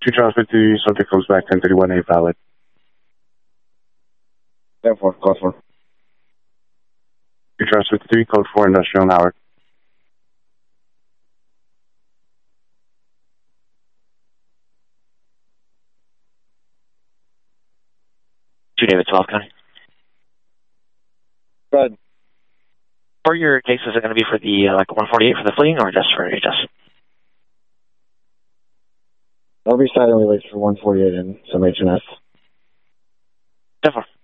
2053, subject comes back 1031A valid. 10-4, code 4. 2053, code 4, industrial Howard. David, 12 County. Go ahead. For your case, is it going to be for the 148 for the fleeing or just for HS? I'll be silently late for 148 and some HNS. 10-4.